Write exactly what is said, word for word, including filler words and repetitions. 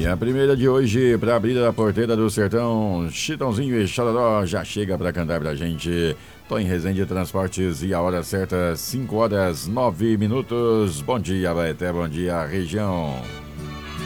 E a primeira de hoje, para abrir a porteira do sertão, Chitãozinho e Chororó já chega para cantar pra gente. Tô em Resende Transportes e a hora certa, cinco horas nove minutos. Bom dia, Baeté, bom dia, região.